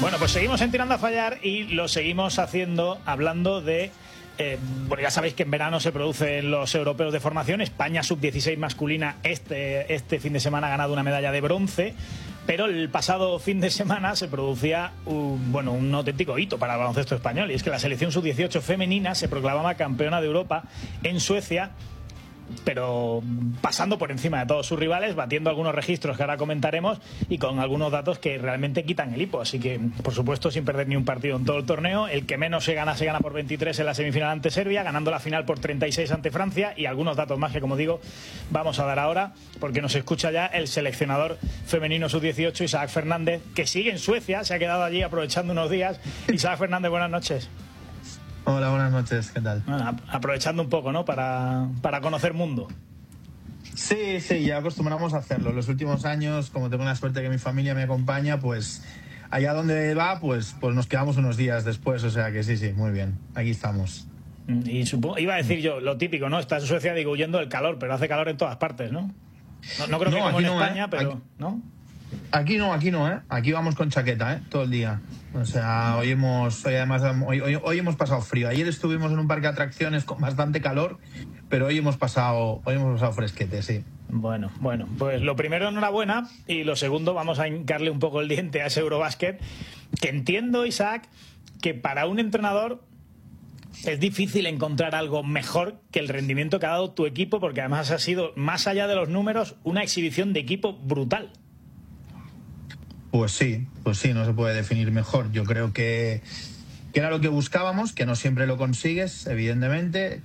Bueno, pues seguimos en Tirando a Fallar y lo seguimos haciendo hablando de... bueno, ya sabéis que en verano se producen los europeos de formación. España sub-16 masculina este fin de semana ha ganado una medalla de bronce, pero el pasado fin de semana se producía un auténtico hito para el baloncesto español, y es que la selección sub-18 femenina se proclamaba campeona de Europa en Suecia, pero pasando por encima de todos sus rivales, batiendo algunos registros que ahora comentaremos y con algunos datos que realmente quitan el hipo. Así que, por supuesto, sin perder ni un partido en todo el torneo. El que menos se gana por 23 en la semifinal ante Serbia, ganando la final por 36 ante Francia, y algunos datos más que, como digo, vamos a dar ahora, porque nos escucha ya el seleccionador femenino sub-18, Isaac Fernández, que sigue en Suecia, se ha quedado allí aprovechando unos días. Isaac Fernández, buenas noches. Hola, buenas noches, ¿qué tal? Bueno, aprovechando un poco, ¿no? Para conocer mundo. Sí, ya acostumbramos a hacerlo. Los últimos años, como tengo la suerte que mi familia me acompaña, pues allá donde va, pues nos quedamos unos días después. O sea que sí, muy bien. Aquí estamos. Y iba a decir yo, lo típico, ¿no? Estás en Suecia, digo, huyendo del calor, pero hace calor en todas partes, ¿no? No creo que como en España, pero... Aquí, ¿no? Aquí no, ¿eh? Aquí vamos con chaqueta, todo el día. O sea, hoy hemos pasado frío. Ayer estuvimos en un parque de atracciones con bastante calor, pero hoy hemos pasado fresquete, sí. Bueno, pues lo primero, enhorabuena, y lo segundo, vamos a hincarle un poco el diente a ese Eurobásquet, que entiendo, Isaac, que para un entrenador es difícil encontrar algo mejor que el rendimiento que ha dado tu equipo, porque además ha sido, más allá de los números, una exhibición de equipo brutal. Pues sí, no se puede definir mejor. Yo creo que era lo que buscábamos, que no siempre lo consigues, evidentemente,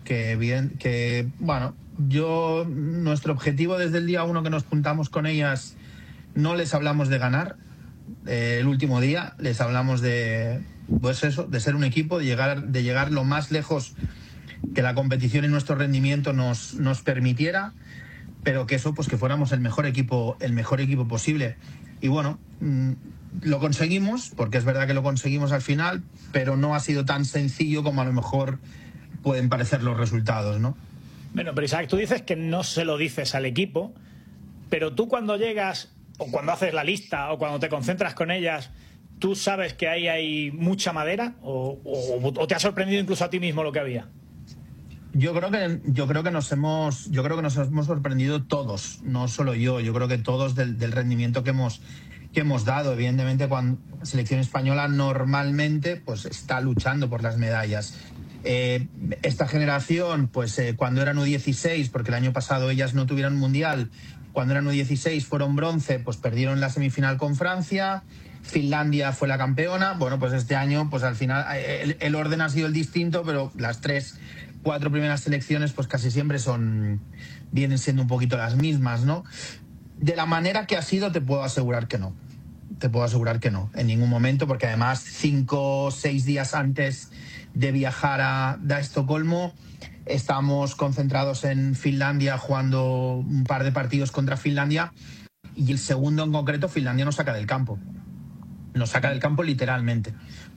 nuestro objetivo desde el día 1 que nos juntamos con ellas, no les hablamos de ganar el último día, les hablamos de ser un equipo, de llegar lo más lejos que la competición y nuestro rendimiento nos permitiera, pero que eso, pues que fuéramos el mejor equipo posible. Y bueno, lo conseguimos, porque es verdad que lo conseguimos al final, pero no ha sido tan sencillo como a lo mejor pueden parecer los resultados, ¿no? Bueno, pero Isaac, tú dices que no se lo dices al equipo, pero tú cuando llegas, o cuando haces la lista, o cuando te concentras con ellas, ¿tú sabes que ahí hay mucha madera? ¿O te ha sorprendido incluso a ti mismo lo que había? Yo creo que nos hemos sorprendido todos, no solo yo. Yo creo que todos del rendimiento que hemos dado. Evidentemente, cuando la selección española normalmente pues está luchando por las medallas. Esta generación, pues cuando eran U16, porque el año pasado ellas no tuvieron mundial, cuando eran U16 fueron bronce, pues perdieron la semifinal con Francia. Finlandia fue la campeona. Bueno, pues este año, pues al final el orden ha sido el distinto, pero las 4 primeras selecciones pues casi siempre vienen siendo un poquito las mismas, ¿no? De la manera que ha sido, te puedo asegurar que no, en ningún momento, porque además 5 o 6 días antes de viajar a Estocolmo estamos concentrados en Finlandia jugando un par de partidos contra Finlandia, y el segundo en concreto Finlandia nos saca del campo literalmente.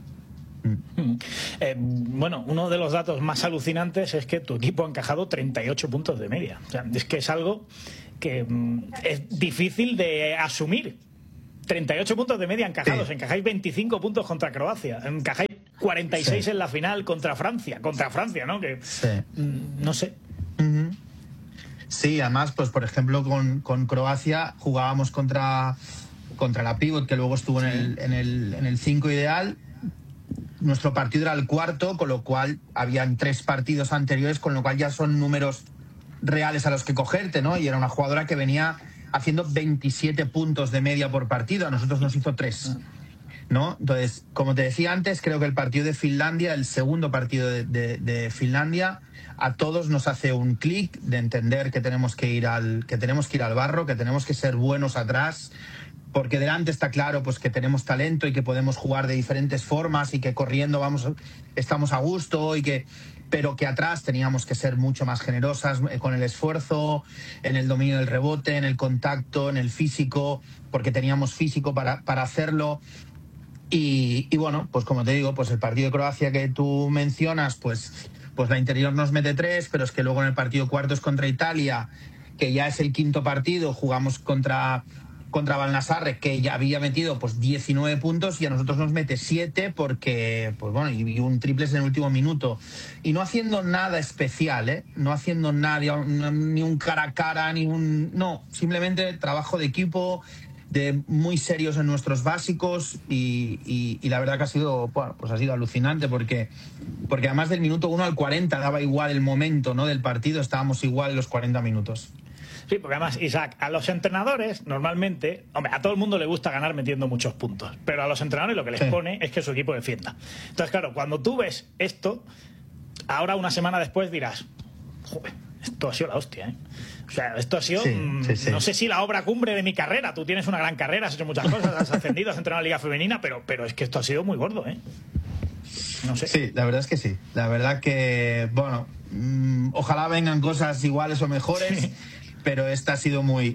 Bueno, uno de los datos más alucinantes es que tu equipo ha encajado 38 puntos de media. O sea, es que es algo que es difícil de asumir. 38 puntos de media encajados. Sí. Encajáis 25 puntos contra Croacia. Encajáis 46 en la final contra Francia, ¿no? Que no sé. Sí, además, pues por ejemplo, con Croacia jugábamos contra la pivot, que luego estuvo en el 5 ideal. Nuestro partido era el cuarto, con lo cual habían 3 partidos anteriores, con lo cual ya son números reales a los que cogerte, ¿no? Y era una jugadora que venía haciendo 27 puntos de media por partido, a nosotros nos hizo 3, ¿no? Entonces, como te decía antes, creo que el partido de Finlandia, el segundo partido de Finlandia, a todos nos hace un clic de entender que tenemos que ir al barro, que tenemos que ser buenos atrás, porque delante está claro pues que tenemos talento y que podemos jugar de diferentes formas y que corriendo estamos a gusto, pero que atrás teníamos que ser mucho más generosas con el esfuerzo, en el dominio del rebote, en el contacto, en el físico, porque teníamos físico para hacerlo. Y bueno, pues como te digo, pues el partido de Croacia que tú mencionas, pues la interior nos mete 3, pero es que luego en el partido cuarto es contra Italia, que ya es el quinto partido, jugamos contra contra Balnasarre, que ya había metido pues 19 puntos, y a nosotros nos mete 7 porque, pues bueno, y un triples en el último minuto. Y no haciendo nada especial, no haciendo nada, ni un cara a cara, no, simplemente trabajo de equipo, muy serios en nuestros básicos, y la verdad que ha sido, bueno, pues ha sido alucinante porque además del minuto 1 al 40 daba igual el momento, ¿no?, del partido, estábamos igual en los 40 minutos. Sí, porque además, Isaac, a los entrenadores normalmente, hombre, a todo el mundo le gusta ganar metiendo muchos puntos, pero a los entrenadores lo que les pone es que su equipo defienda. Entonces, claro, cuando tú ves esto, ahora una semana después dirás, joder, esto ha sido la hostia, ¿eh? O sea, esto ha sido, no sé si la obra cumbre de mi carrera. Tú tienes una gran carrera, has hecho muchas cosas, has ascendido, has entrenado en la Liga Femenina, pero es que esto ha sido muy gordo, ¿eh? No sé. Sí, la verdad es que sí. La verdad que, bueno, ojalá vengan cosas iguales o mejores. Sí. Pero esta ha sido muy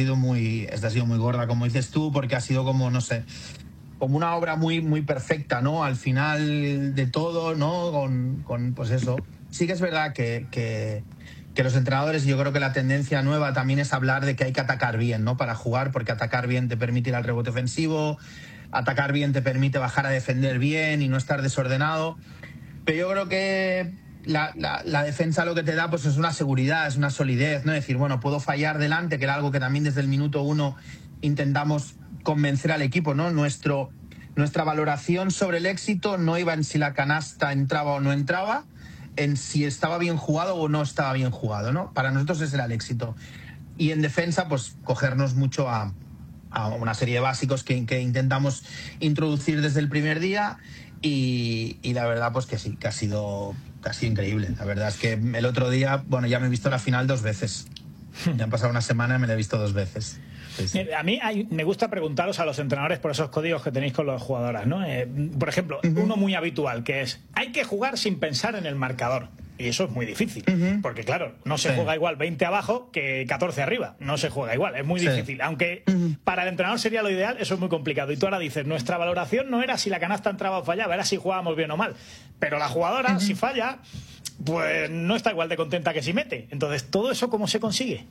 gorda, como dices tú, porque ha sido como, no sé, como una obra muy, muy perfecta, ¿no? Al final de todo, ¿no? Con pues eso. Sí que es verdad que los entrenadores, y yo creo que la tendencia nueva también es hablar de que hay que atacar bien, ¿no?, para jugar, porque atacar bien te permite ir al rebote ofensivo, atacar bien te permite bajar a defender bien y no estar desordenado. Pero yo creo que la defensa lo que te da pues es una seguridad, es una solidez, ¿no? Es decir, bueno, puedo fallar delante, que era algo que también desde el minuto 1 intentamos convencer al equipo, ¿no? Nuestra valoración sobre el éxito no iba en si la canasta entraba o no entraba, en si estaba bien jugado o no estaba bien jugado, ¿no? Para nosotros ese era el éxito. Y en defensa, pues cogernos mucho a una serie de básicos que intentamos introducir desde el primer día, y la verdad pues que sí, que ha sido casi increíble. La verdad es que el otro día, bueno, ya me he visto la final 2 veces. Ya han pasado una semana y me la he visto 2 veces. Sí, sí. A mí me gusta preguntaros a los entrenadores por esos códigos que tenéis con las jugadoras, ¿no? Por ejemplo, uno muy habitual, que es, hay que jugar sin pensar en el marcador. Y eso es muy difícil, porque claro, no se juega igual 20 abajo que 14 arriba. No se juega igual, es muy difícil. Aunque para el entrenador sería lo ideal, eso es muy complicado. Y tú ahora dices, nuestra valoración no era si la canasta entraba o fallaba, era si jugábamos bien o mal. Pero la jugadora, si falla, pues no está igual de contenta que si mete. Entonces, ¿todo eso cómo se consigue?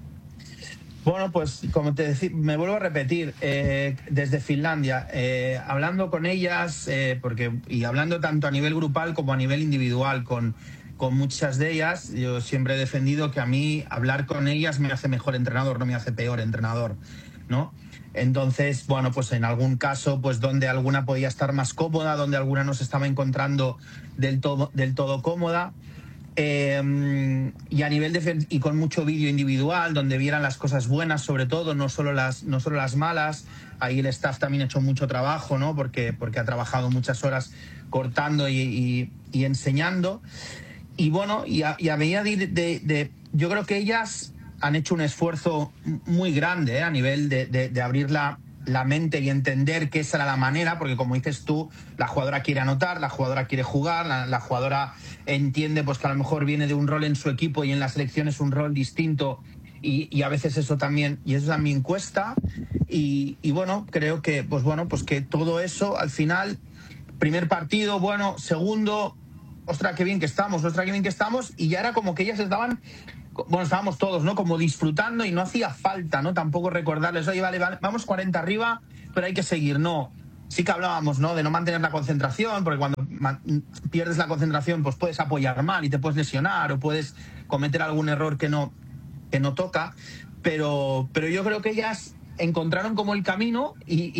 Bueno, pues como te decía, me vuelvo a repetir, desde Finlandia, hablando con ellas, y hablando tanto a nivel grupal como a nivel individual con muchas de ellas, yo siempre he defendido que a mí hablar con ellas me hace mejor entrenador, no me hace peor entrenador, ¿no? Entonces, bueno, pues en algún caso, pues donde alguna podía estar más cómoda, donde alguna no se estaba encontrando del todo cómoda, y a nivel y con mucho vídeo individual, donde vieran las cosas buenas, sobre todo, no solo las malas. Ahí el staff también ha hecho mucho trabajo, ¿no? Porque ha trabajado muchas horas cortando y enseñando. Y bueno, y a medida yo creo que ellas han hecho un esfuerzo muy grande, a nivel de abrir la mente y entender que esa era la manera, porque como dices tú, la jugadora quiere anotar, la jugadora quiere jugar, la jugadora entiende pues que a lo mejor viene de un rol en su equipo y en la selección es un rol distinto, y a veces eso también cuesta, y bueno, creo que pues que todo eso al final, primer partido, bueno, segundo, ostras, qué bien que estamos, y ya era como que ellas estaban, bueno, estábamos todos, ¿no?, como disfrutando, y no hacía falta, ¿no?, tampoco recordarles, oye, vale, vamos 40 arriba, pero hay que seguir, no. Sí que hablábamos, ¿no?, de no mantener la concentración, porque cuando pierdes la concentración, pues puedes apoyar mal y te puedes lesionar, o puedes cometer algún error que no toca, pero yo creo que ellas encontraron como el camino,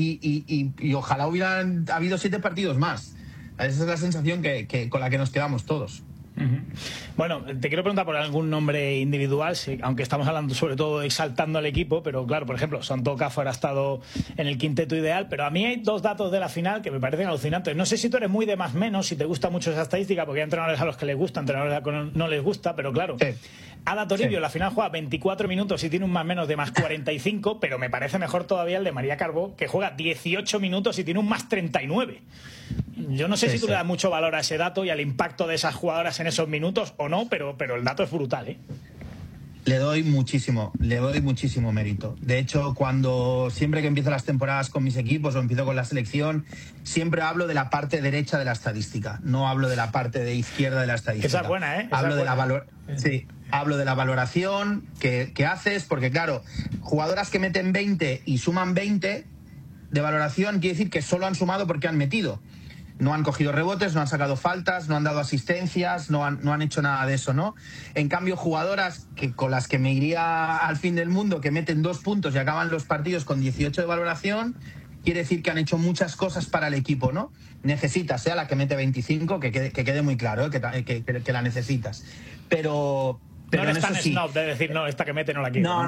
y ojalá hubieran habido 7 partidos más. Esa es la sensación con la que nos quedamos todos. Bueno, te quiero preguntar por algún nombre individual, sí, aunque estamos hablando sobre todo exaltando al equipo, pero claro, por ejemplo, Santo Okafor ha estado en el quinteto ideal, pero a mí hay 2 datos de la final que me parecen alucinantes. No sé si tú eres muy de más menos, si te gusta mucho esa estadística, porque hay entrenadores a los que les gusta, entrenadores a los que no les gusta, pero claro, sí. Ada Toribio en la final juega 24 minutos y tiene un más menos de más 45, pero me parece mejor todavía el de María Carbó, que juega 18 minutos y tiene un más 39. Yo no sé si tú le das mucho valor a ese dato y al impacto de esas jugadoras en esos minutos o no, pero el dato es brutal, ¿eh? Le doy muchísimo mérito. De hecho, siempre que empiezo las temporadas con mis equipos o empiezo con la selección, siempre hablo de la parte derecha de la estadística. No hablo de la parte de izquierda de la estadística. Esa es buena, ¿eh? Hablo de la valor. Sí. hablo de la valoración que haces, porque claro, jugadoras que meten 20 y suman 20 de valoración, quiere decir que solo han sumado porque han metido. No han cogido rebotes, no han sacado faltas, no han dado asistencias, no han hecho nada de eso, ¿no? En cambio, jugadoras con las que me iría al fin del mundo, que meten 2 puntos y acaban los partidos con 18 de valoración, quiere decir que han hecho muchas cosas para el equipo, ¿no? Necesitas, sea la que mete 25, que quede muy claro, que la necesitas. Pero no eres tan sí, snob de decir, no, esta que mete no la quiero.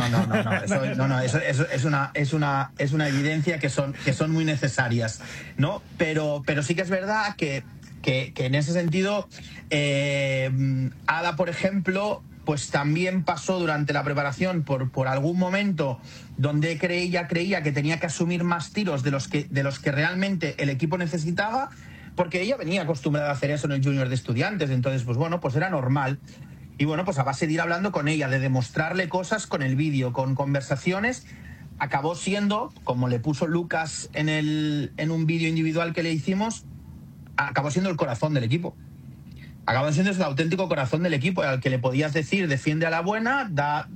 Eso es una evidencia que son muy necesarias, ¿no? Pero sí que es verdad que en ese sentido, Ada, por ejemplo, pues también pasó durante la preparación por algún momento donde creía que tenía que asumir más tiros de los que realmente el equipo necesitaba, porque ella venía acostumbrada a hacer eso en el Junior de Estudiantes. Entonces, pues bueno, pues era normal. Y bueno, pues a base de ir hablando con ella, de demostrarle cosas con el vídeo, con conversaciones, acabó siendo, como le puso Lucas en un vídeo individual que le hicimos, acabó siendo el corazón del equipo. Acabó siendo el auténtico corazón del equipo, al que le podías decir, defiende a la buena,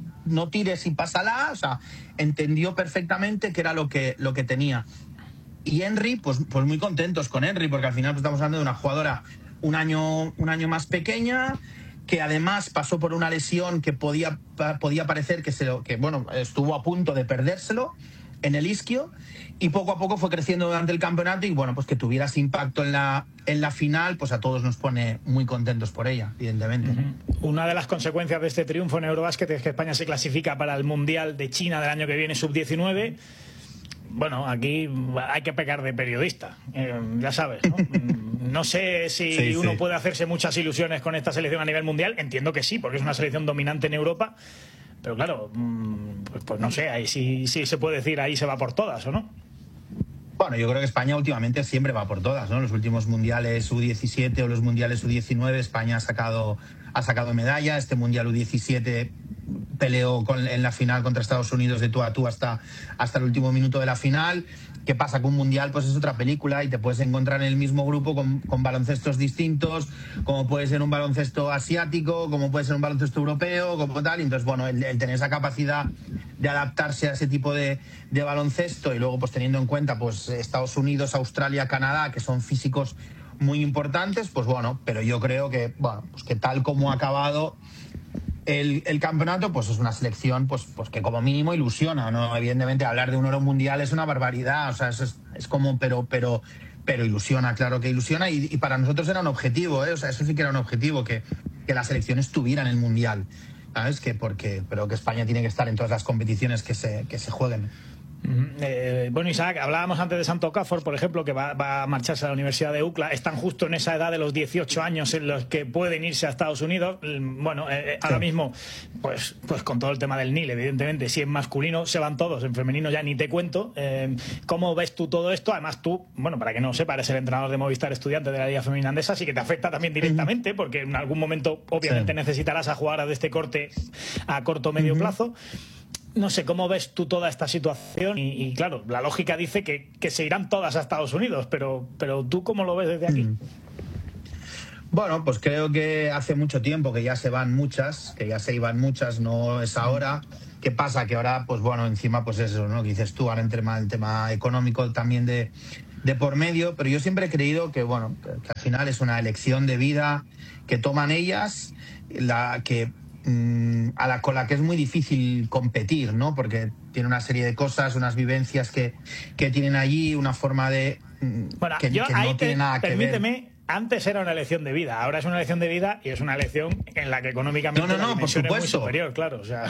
no tires y pásala. O sea, entendió perfectamente qué era lo que tenía. Y Henry, pues muy contentos con Henry, porque al final pues estamos hablando de una jugadora un año más pequeña, que además pasó por una lesión que podía parecer que estuvo a punto de perdérselo en el isquio, y poco a poco fue creciendo durante el campeonato, y bueno, pues que tuviera ese impacto en la final, pues a todos nos pone muy contentos por ella, evidentemente. Una de las consecuencias de este triunfo en Eurobásquet es que España se clasifica para el Mundial de China del año que viene, sub-19. Bueno, aquí hay que pecar de periodista, ya sabes, ¿no? No sé si uno puede hacerse muchas ilusiones con esta selección a nivel mundial. Entiendo que sí, porque es una selección dominante en Europa. Pero claro, pues no sé, ahí sí se puede decir, ahí se va por todas, ¿o no? Bueno, yo creo que España últimamente siempre va por todas, ¿no? Los últimos mundiales U17 o los mundiales U19, España ha sacado medalla. Este mundial U17 peleó en la final contra Estados Unidos de tú a tú hasta el último minuto de la final. ¿Qué pasa? Que un mundial pues es otra película, y te puedes encontrar en el mismo grupo con baloncestos distintos, como puede ser un baloncesto asiático, como puede ser un baloncesto europeo, como tal. Y entonces, bueno, el tener esa capacidad de adaptarse a ese tipo de baloncesto, y luego pues teniendo en cuenta pues Estados Unidos, Australia, Canadá, que son físicos muy importantes, pues bueno, pero yo creo que, bueno, pues que tal como ha acabado el campeonato, pues es una selección pues que como mínimo ilusiona, ¿no? Evidentemente hablar de un oro mundial es una barbaridad, o sea, es como, pero ilusiona, claro que ilusiona, y para nosotros era un objetivo, o sea, eso sí que era un objetivo, que la selección estuviera en el mundial, ¿sabes? Pero que España tiene que estar en todas las competiciones que se jueguen. Bueno, Isaac, hablábamos antes de Santo Okafor, por ejemplo, que va a marcharse a la Universidad de UCLA. Están justo en esa edad de los 18 años en los que pueden irse a Estados Unidos. Bueno, ahora mismo, pues con todo el tema del NIL, evidentemente, si en masculino se van todos, en femenino ya ni te cuento. ¿Cómo ves tú todo esto? Además tú, bueno, para que no sepa, eres el entrenador de Movistar Estudiantes de la Liga Femenina Andesa, así que te afecta también directamente, porque en algún momento obviamente necesitarás a jugadoras de este corte a corto o medio plazo. No sé, ¿cómo ves tú toda esta situación? Y claro, la lógica dice que se irán todas a Estados Unidos, pero ¿tú cómo lo ves desde aquí? Bueno, pues creo que hace mucho tiempo que ya se van muchas, que ya se iban muchas, no es ahora. ¿Qué pasa? Que ahora, pues bueno, encima pues eso, ¿no? Que dices tú, ahora el tema económico también de por medio, pero yo siempre he creído que, bueno, que al final es una elección de vida que toman ellas, con la que es muy difícil competir, ¿no? Porque tiene una serie de cosas, unas vivencias que tienen allí, una forma de... Bueno, que no tiene nada que ver. Permíteme, antes era una elección de vida, ahora es una elección de vida, y es una elección en la que económicamente la dimensión es muy superior, claro. O sea...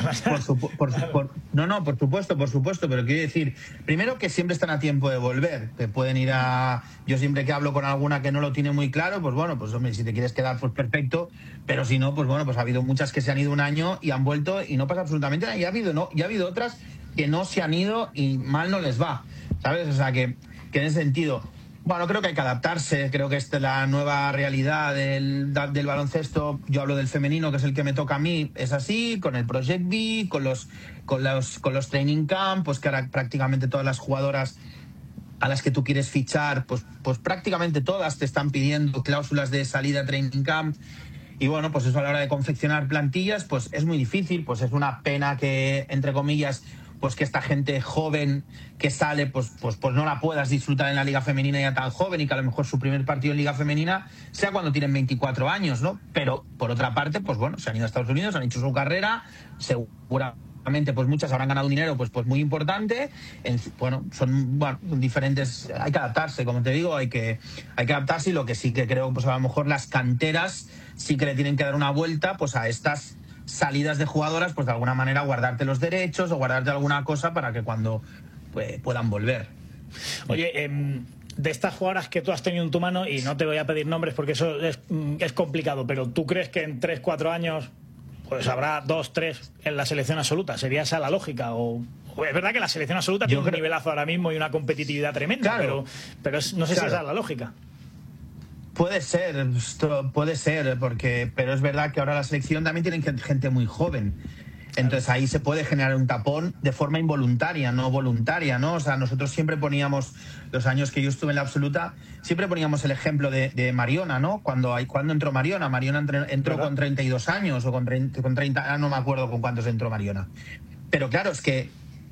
por supuesto, pero quiero decir, primero que siempre están a tiempo de volver, que pueden ir a... Yo siempre que hablo con alguna que no lo tiene muy claro, pues bueno, pues hombre, si te quieres quedar, pues perfecto, pero si no, pues bueno, pues ha habido muchas que se han ido un año y han vuelto y no pasa absolutamente nada, y ha habido otras que no se han ido y mal no les va, ¿sabes? O sea, que en ese sentido... Bueno, creo que hay que adaptarse, creo que esta es la nueva realidad del baloncesto. Yo hablo del femenino, que es el que me toca a mí, es así, con el Project B, con los training camp, pues que ahora prácticamente todas las jugadoras a las que tú quieres fichar, pues prácticamente todas te están pidiendo cláusulas de salida a training camp, Y bueno, pues eso a la hora de confeccionar plantillas, pues es muy difícil, pues es una pena que, entre comillas, pues que esta gente joven que sale, pues no la puedas disfrutar en la Liga Femenina ya tan joven, y que a lo mejor su primer partido en Liga Femenina sea cuando tienen 24 años, ¿no? Pero, por otra parte, pues bueno, se han ido a Estados Unidos, han hecho su carrera, seguramente pues muchas habrán ganado un dinero pues muy importante. Son diferentes, hay que adaptarse, como te digo, hay que adaptarse, y lo que sí que creo, pues a lo mejor las canteras sí que le tienen que dar una vuelta pues a estas salidas de jugadoras, pues de alguna manera guardarte los derechos o guardarte alguna cosa para que cuando puedan volver. Oye, de estas jugadoras que tú has tenido en tu mano, y no te voy a pedir nombres porque eso es complicado, pero ¿tú crees que en 3-4 años pues habrá 2-3 en la selección absoluta? ¿Sería esa la lógica? O es verdad que la selección absoluta tiene un nivelazo ahora mismo y una competitividad tremenda, claro, pero no sé si esa es la lógica. Puede ser, pero es verdad que ahora la selección también tiene gente muy joven. Entonces ahí se puede generar un tapón de forma involuntaria, no voluntaria, ¿no? O sea, nosotros siempre poníamos, los años que yo estuve en la absoluta, siempre poníamos el ejemplo de Mariona, ¿no? Cuando entró Mariona. Mariona entró con 32 años o con 30, no me acuerdo con cuántos entró Mariona. Pero claro, es que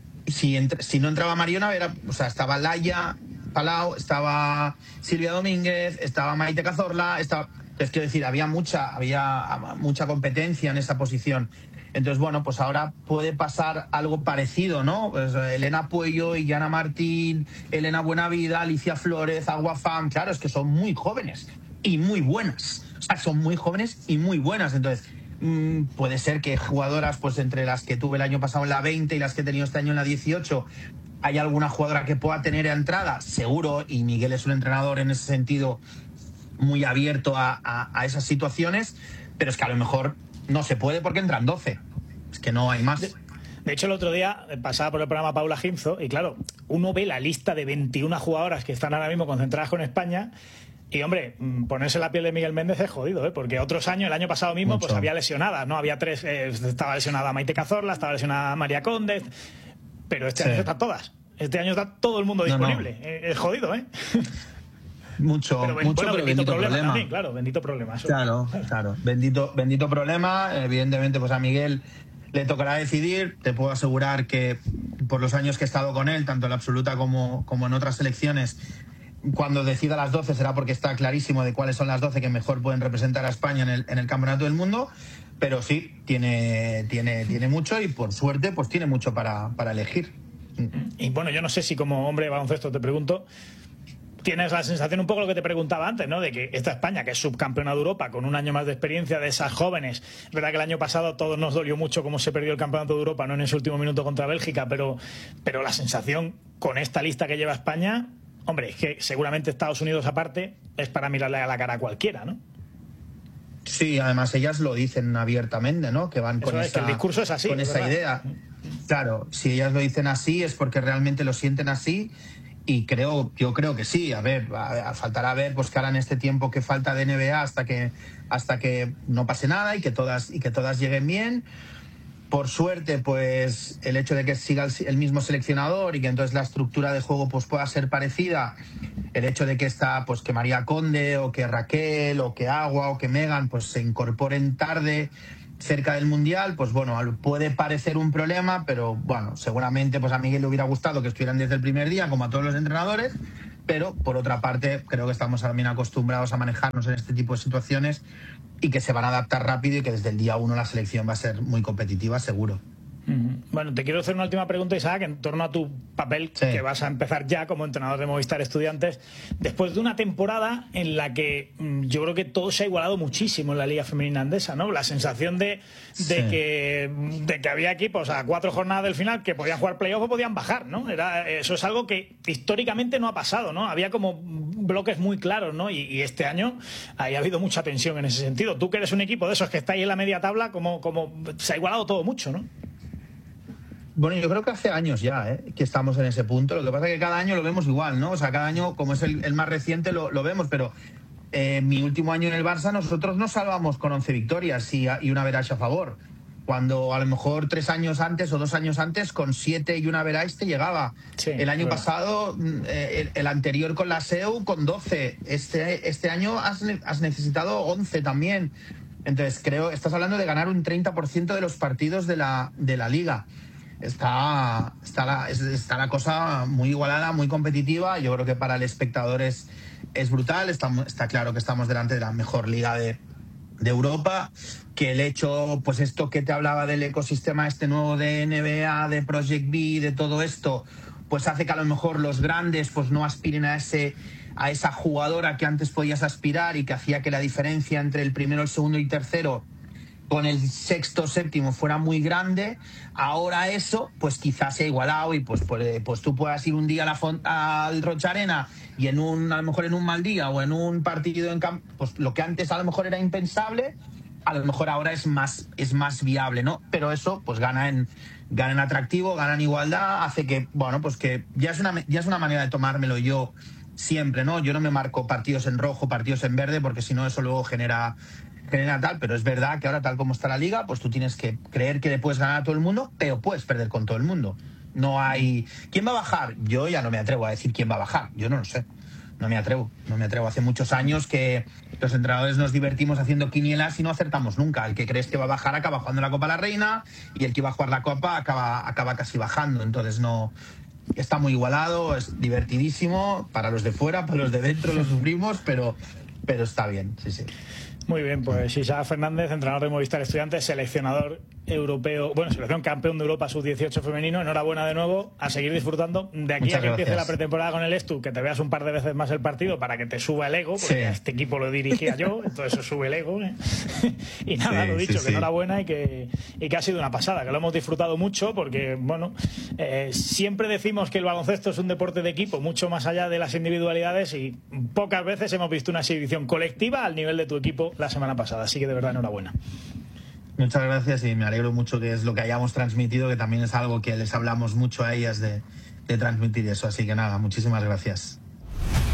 si no entraba Mariona, estaba Laia Palau, estaba Silvia Domínguez, estaba Maite Cazorla, es quiero decir, había mucha competencia en esa posición. Entonces, bueno, pues ahora puede pasar algo parecido, ¿no? Pues Elena Puello, Illana Martín, Elena Buenavida, Alicia Flores, Aguafam, claro, es que son muy jóvenes y muy buenas. O sea, son muy jóvenes y muy buenas. Entonces, puede ser que jugadoras, pues entre las que tuve el año pasado en la 20 y las que he tenido este año en la 18, hay alguna jugadora que pueda tener entrada, seguro, y Miguel es un entrenador en ese sentido muy abierto a esas situaciones, pero es que a lo mejor no se puede porque entran 12. Es que no hay más. De hecho, el otro día pasaba por el programa Paula Gimzo y claro, uno ve la lista de 21 jugadoras que están ahora mismo concentradas con España y, hombre, ponerse la piel de Miguel Méndez es jodido, ¿eh? Porque otros años, el año pasado mismo, mucho, pues había lesionadas, ¿no? Había 3, estaba lesionada Maite Cazorla, estaba lesionada María Conde, pero este año están todas. Este año está todo el mundo disponible. No. Es jodido, ¿eh? Mucho, pero bendito problema también, claro, bendito problema. Eso. Claro, bendito problema. Evidentemente, pues a Miguel le tocará decidir. Te puedo asegurar que por los años que he estado con él, tanto en la absoluta como en otras selecciones, cuando decida las 12 será porque está clarísimo de cuáles son las 12 que mejor pueden representar a España en el Campeonato del Mundo. Pero sí, tiene mucho, y por suerte pues tiene mucho para elegir. Y bueno, yo no sé si como hombre de baloncesto te pregunto, tienes la sensación, un poco lo que te preguntaba antes, ¿no? De que esta España, que es subcampeona de Europa, con un año más de experiencia, de esas jóvenes. Es verdad que el año pasado a todos nos dolió mucho cómo se perdió el campeonato de Europa, no en ese último minuto contra Bélgica, pero la sensación con esta lista que lleva España, hombre, es que seguramente Estados Unidos aparte es para mirarle a la cara a cualquiera, ¿no? Sí, además ellas lo dicen abiertamente, ¿no? Que van con esa, el discurso es así, con esa idea. Claro, si ellas lo dicen así es porque realmente lo sienten así. Y yo creo que sí. A ver, faltará ver pues que ahora en este tiempo que falta de NBA hasta que no pase nada y que todas lleguen bien. Por suerte, pues el hecho de que siga el mismo seleccionador y que entonces la estructura de juego pues pueda ser parecida, el hecho de que que María Conde o que Raquel o que Agua o que Megan pues se incorporen tarde cerca del Mundial, pues bueno, puede parecer un problema, pero bueno, seguramente pues a Miguel le hubiera gustado que estuvieran desde el primer día, como a todos los entrenadores, pero por otra parte creo que estamos también acostumbrados a manejarnos en este tipo de situaciones y que se van a adaptar rápido y que desde el día 1 la selección va a ser muy competitiva, seguro. Bueno, te quiero hacer una última pregunta, Isaac, en torno a tu papel, que vas a empezar ya como entrenador de Movistar Estudiantes, después de una temporada en la que yo creo que todo se ha igualado muchísimo en la Liga Femenina Andesa, ¿no? La sensación de que había equipos a 4 jornadas del final que podían jugar playoff o podían bajar, ¿no? Eso es algo que históricamente no ha pasado, ¿no? Había como bloques muy claros, ¿no? Y este año ha habido mucha tensión en ese sentido. Tú que eres un equipo de esos que está ahí en la media tabla, como se ha igualado todo mucho, ¿no? Bueno, yo creo que hace años ya que estamos en ese punto. Lo que pasa es que cada año lo vemos igual, ¿no? O sea, cada año, como es el más reciente, lo vemos. Pero mi último año en el Barça, nosotros nos salvamos con 11 victorias y un average a favor. Cuando a lo mejor 3 años antes o 2 años antes, con 7 y un average te llegaba. Sí, el año pasado, el anterior con la SEU, con 12. Este año has necesitado 11 también. Entonces, estás hablando de ganar un 30% de los partidos de la liga. Está la cosa muy igualada, muy competitiva. Yo creo que para el espectador es brutal. Está claro que estamos delante de la mejor liga de Europa, que el hecho, pues esto que te hablaba del ecosistema este nuevo de NBA, de Project B, de todo esto, pues hace que a lo mejor los grandes pues no aspiren a esa jugadora que antes podías aspirar y que hacía que la diferencia entre el primero, el segundo y tercero con el sexto, séptimo fuera muy grande. Ahora eso pues quizás se ha igualado y pues tú puedas ir un día al Rocha Arena y a lo mejor en un mal día o en un partido en campo, pues lo que antes a lo mejor era impensable, a lo mejor ahora es más viable, ¿no? Pero eso pues gana en atractivo, gana en igualdad, hace que, bueno, pues que ya es una manera de tomármelo yo siempre, ¿no? Yo no me marco partidos en rojo, partidos en verde, porque si no eso luego genera tal, pero es verdad que ahora tal como está la liga, pues tú tienes que creer que le puedes ganar a todo el mundo, pero puedes perder con todo el mundo. No hay... ¿Quién va a bajar? Yo ya no me atrevo a decir quién va a bajar, yo no lo sé. No me atrevo. Hace muchos años que los entrenadores nos divertimos haciendo quinielas y no acertamos nunca. El que crees que va a bajar acaba jugando la Copa de la Reina y el que va a jugar la Copa acaba casi bajando. Entonces no... Está muy igualado, es divertidísimo. Para los de fuera, para los de dentro lo sufrimos, pero está bien, sí. Muy bien, pues Isaac Fernández, entrenador de Movistar Estudiantes, seleccionador europeo, selección campeón de Europa sub-18 femenino. Enhorabuena de nuevo, a seguir disfrutando. De aquí a que empiece la pretemporada con el Estu, que te veas un par de veces más el partido para que te suba el ego, porque este equipo lo dirigía yo, entonces eso sube el ego. Y nada, lo dicho, que enhorabuena y que ha sido una pasada, que lo hemos disfrutado mucho, porque siempre decimos que el baloncesto es un deporte de equipo, mucho más allá de las individualidades, y pocas veces hemos visto una exhibición colectiva al nivel de tu equipo la semana pasada, así que de verdad enhorabuena. Muchas gracias y me alegro mucho que es lo que hayamos transmitido, que también es algo que les hablamos mucho a ellas de transmitir eso, así que nada, muchísimas gracias.